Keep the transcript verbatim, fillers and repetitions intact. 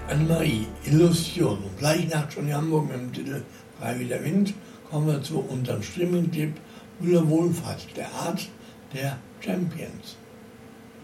Annemarie, Illusion. Und gleich nach Johnny Hamburg mit dem Titel Frei wie der Wind kommen wir zu unserem Streaming-Tipp Müller Wohlfahrt, der Arzt der Champions.